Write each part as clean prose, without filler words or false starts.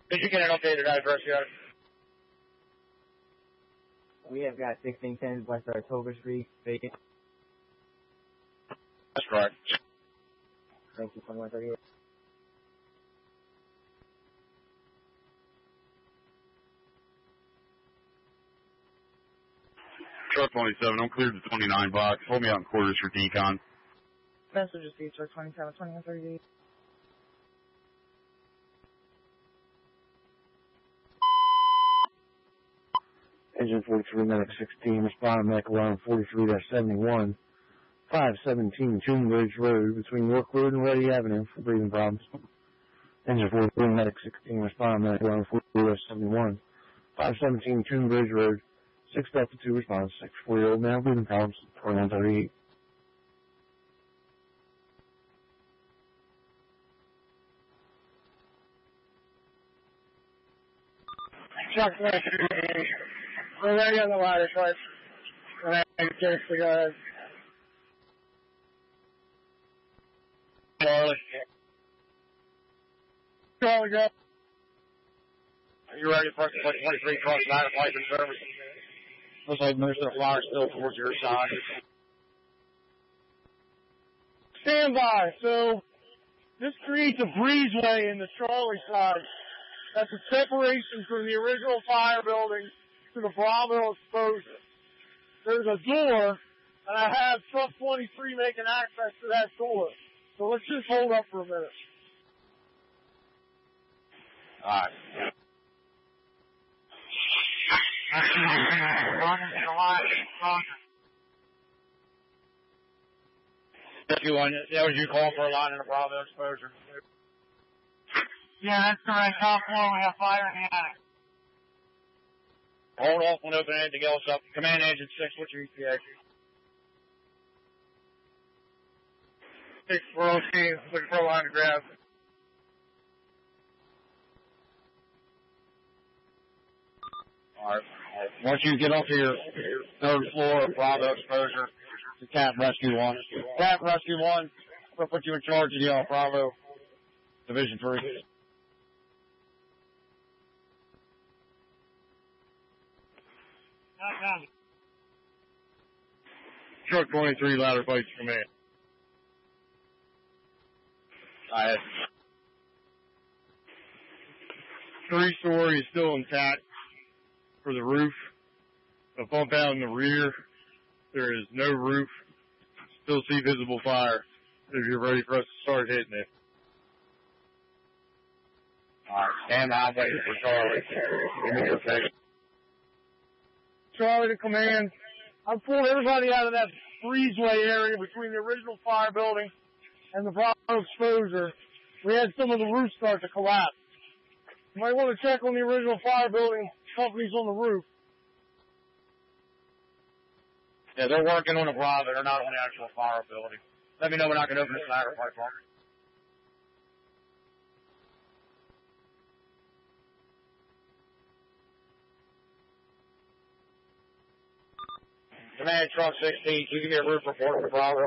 Did you get an updated address yet? We have got 1610 West October Street, vacant. That's correct. Thank you, 2138. Truck 27, I'm cleared to 29 box. Hold me out in quarters for decon. Message received, truck 27, 2138. Engine 43, medic 16, respond medic alarm 43-71, 517 Tunebridge Road between York Road and Ready Avenue for breathing problems. Engine 43, medic 16, respond medic alarm 43-71, 517 Tunebridge Road, 6 Delta 2 response, 64-year-old male breathing problems, 2138. Truck 23, we're ready on the ladder, so I'm just to go ahead. Charlie, go. Are you ready for 23 trucks ladder pipe in service? Looks like most of the flyers still towards your side. Stand by. So this creates a breezeway in the Charlie side. That's a separation from the original fire building to the Bravo exposure. There's a door, and I have truck 23 making access to that door. So let's just hold up for a minute. All right. That was you calling for a line in the Bravo exposure? Yeah, that's correct. Top floor, we have fire in the attic. Hold off when open anything else up. Command engine 6, what's your ETA? 6, we're okay. Looking for a line to grab. Alright. Once you get up to your third floor of Bravo exposure, to Cat Rescue 1. Cat Rescue 1, we'll put you in charge of the Bravo Division 3. Truck 23, ladder plates command. I had 3-story is still intact for the roof. The bump out in the rear, there is no roof. Still see visible fire. If you're ready for us to start hitting it. Alright, stand by, waiting for Charlie. Give me your face. Charlie to command. I'm pulling everybody out of that breezeway area between the original fire building and the Bravo exposure. We had some of the roof start to collapse. You might want to check on the original fire building companies on the roof. Yeah, they're working on the Bravo. They're not on the actual fire building. Let me know when I can open this ladder pipe lock. Command truck 16, can you give me a roof report for Bravo?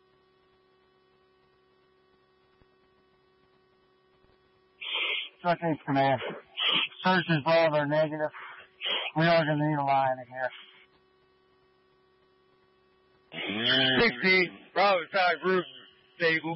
Truck 8 command. Searches Bravo are negative. We are going to need a line in here. 16, Bravo side roof stable.